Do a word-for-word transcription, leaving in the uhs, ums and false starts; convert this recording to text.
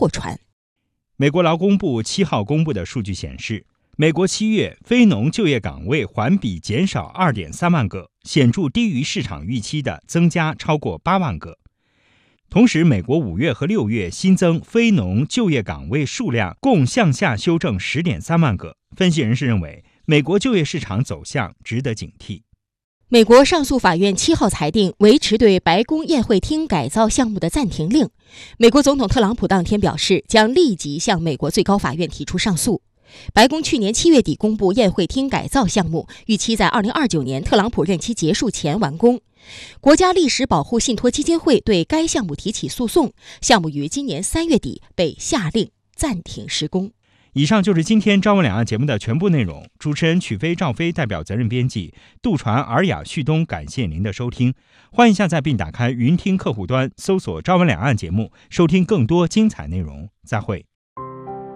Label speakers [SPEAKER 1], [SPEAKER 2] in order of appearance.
[SPEAKER 1] 破船。
[SPEAKER 2] 美国劳工部七号公布的数据显示，美国七月非农就业岗位环比减少 二点三万个，显著低于市场预期的增加超过八万个。同时，美国五月和六月新增非农就业岗位数量共向下修正 十点三万个。分析人士认为，美国就业市场走向值得警惕。
[SPEAKER 1] 美国上诉法院七号裁定维持对白宫宴会厅改造项目的暂停令。美国总统特朗普当天表示，将立即向美国最高法院提出上诉。白宫去年七月底公布宴会厅改造项目，预期在二零二九年特朗普任期结束前完工。国家历史保护信托基金会对该项目提起诉讼，项目于今年三月底被下令暂停施工。
[SPEAKER 2] 以上就是今天朝闻两岸节目的全部内容。主持人曲飞、赵飞代表责任编辑，杜传、尔雅、旭东，感谢您的收听。欢迎下载并打开云听客户端，搜索朝闻两岸节目，收听更多精彩内容。再会。